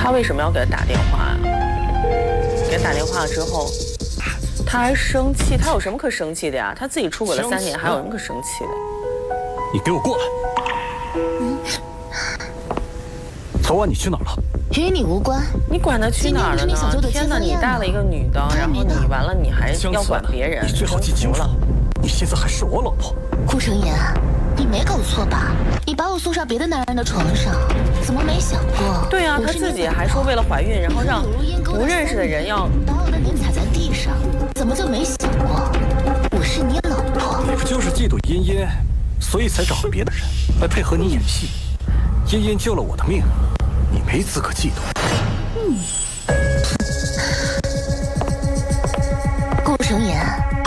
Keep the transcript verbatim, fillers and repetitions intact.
他为什么要给他打电话呀？给他打电话之后，他还生气，他有什么可生气的呀？他自己出轨了三年，还有什么可生气的？ 你给我过来！嗯。昨晚你去哪儿了？ 与你无关。 你管他去哪儿了呢？天哪，你带了一个女的，然后你完了，你还要管别人？ 你最好记清楚了，你现在还是我老婆。 顾成言，你没搞错吧？你把我送上别的男人的床上，怎么没想过？ 对啊，他自己还说为了怀孕，然后让不认识的人要把我的脸踩在地上，怎么就没想过我是你老婆？ 你不就是嫉妒茵茵，所以才找了别的人来配合你演戏？茵茵救了我的命，你没资格嫉妒。 嗯。顾成言，